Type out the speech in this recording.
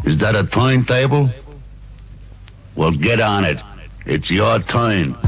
Is that a turntable? Well, get on it. It's your turn.